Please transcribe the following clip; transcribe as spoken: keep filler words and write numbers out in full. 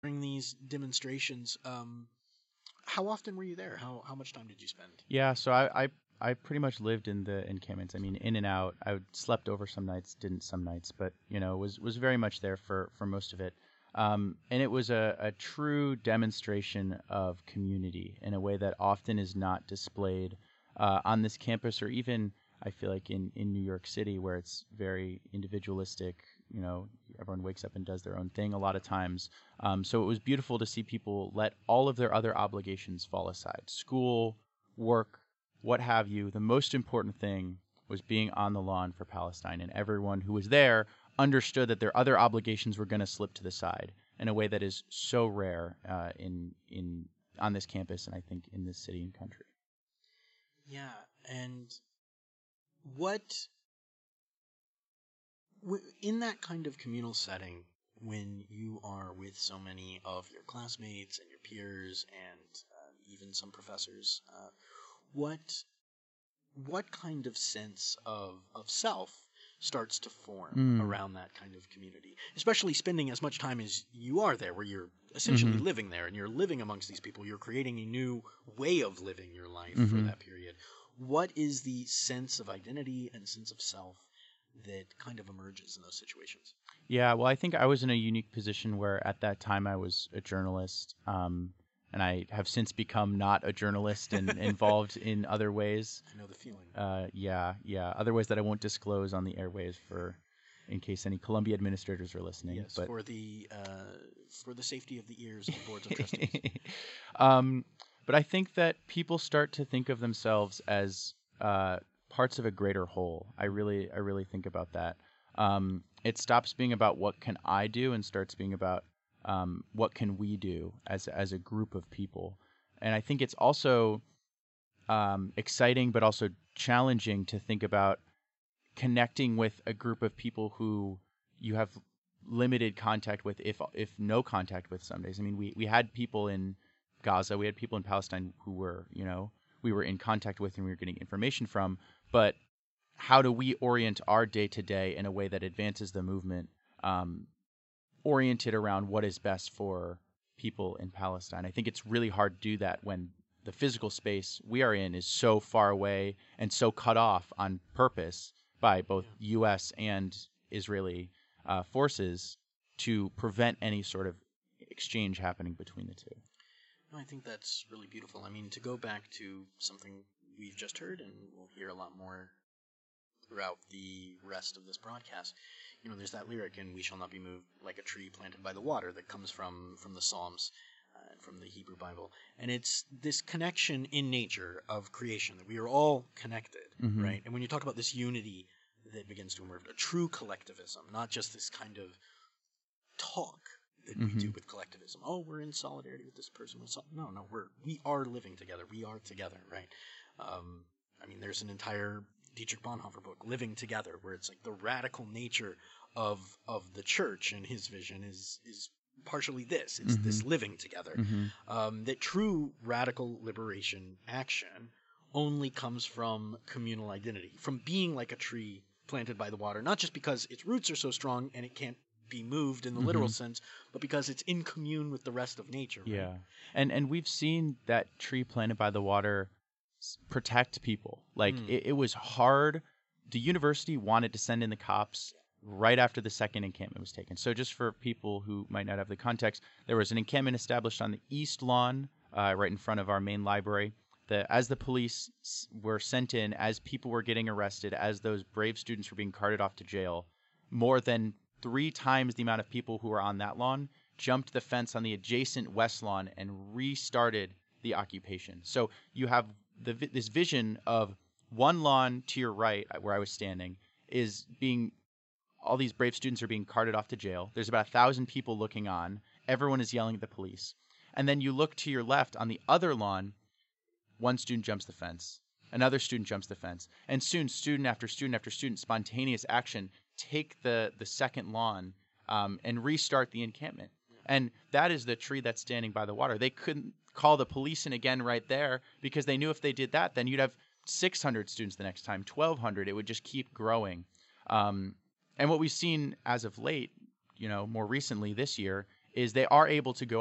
during these demonstrations. Um, how often were you there? How how much time did you spend? Yeah, so I, I I pretty much lived in the encampments. I mean, in and out. I would slept over some nights, didn't some nights, but you know, was was very much there for for most of it. Um, and it was a, a true demonstration of community in a way that often is not displayed uh, on this campus, or even I feel like in in New York City, where it's very individualistic. You know, everyone wakes up and does their own thing a lot of times. Um, so it was beautiful to see people let all of their other obligations fall aside, school, work, what have you. The most important thing was being on the lawn for Palestine, and everyone who was there understood that their other obligations were going to slip to the side in a way that is so rare uh, in in on this campus, and I think in this city and country. Yeah, and what w- in that kind of communal setting, when you are with so many of your classmates and your peers and uh, even some professors, uh, what what kind of sense of of self starts to form Mm. around that kind of community, especially spending as much time as you are there, where you're essentially Mm-hmm. living there and you're living amongst these people, you're creating a new way of living your life for Mm-hmm. that period. What is the sense of identity and sense of self that kind of emerges in those situations? Yeah, well, I think I was in a unique position where at that time I was a journalist, um, and I have since become not a journalist and involved in other ways. I know the feeling. Uh, yeah, yeah, other ways that I won't disclose on the airwaves for, in case any Columbia administrators are listening. Yes, But for the uh, for the safety of the ears of the boards of trustees. um, but I think that people start to think of themselves as uh, parts of a greater whole. I really, I really think about that. Um, it stops being about what can I do and starts being about um, what can we do as as a group of people. And I think it's also um, exciting, but also challenging to think about connecting with a group of people who you have limited contact with, if if no contact with some days. I mean, we we had people in Gaza, we had people in Palestine who were, you know, we were in contact with and we were getting information from, but how do we orient our day to day in a way that advances the movement, um, oriented around what is best for people in Palestine? I think it's really hard to do that when the physical space we are in is so far away and so cut off on purpose by both Yeah. U S and Israeli uh, forces to prevent any sort of exchange happening between the two. No, I think that's really beautiful. I mean, to go back to something we've just heard, and we'll hear a lot more throughout the rest of this broadcast. You know, there's that lyric in "We shall not be moved like a tree planted by the water" that comes from from the Psalms, uh, from the Hebrew Bible, and it's this connection in nature of creation that we are all connected, Mm-hmm. right? And when you talk about this unity that begins to emerge, a true collectivism, not just this kind of talk that we Mm-hmm. do with collectivism. Oh, we're in solidarity with this person. With so- no, no, we're we are living together. We are together, right? Um, I mean, there's an entire Dietrich Bonhoeffer book, "Living Together," where it's like the radical nature of of the church and his vision is is partially this. It's Mm-hmm. this living together. Mm-hmm. Um, that true radical liberation action only comes from communal identity, from being like a tree planted by the water, not just because its roots are so strong and it can't be moved in the literal Mm-hmm. sense, but because it's in commune with the rest of nature, right? Yeah, and and we've seen that tree planted by the water s- protect people. Like Mm. it, it was hard. The university wanted to send in the cops right after the second encampment was taken. So just for people who might not have the context, there was an encampment established on the east lawn, uh, right in front of our main library. The, as the police s- were sent in, as people were getting arrested, as those brave students were being carted off to jail, more than three times the amount of people who were on that lawn jumped the fence on the adjacent west lawn and restarted the occupation. So you have the, this vision of one lawn to your right, uh, where I was standing, is being all these brave students are being carted off to jail. There's about a thousand people looking on. Everyone is yelling at the police. And then you look to your left on the other lawn, one student jumps the fence. Another student jumps the fence. And soon, student after student after student, spontaneous action, take the, the second lawn um, and restart the encampment. And that is the tree that's standing by the water. They couldn't call the police in again right there because they knew if they did that, then you'd have six hundred students the next time, twelve hundred. It would just keep growing. Um, and what we've seen as of late, you know, more recently this year, is they are able to go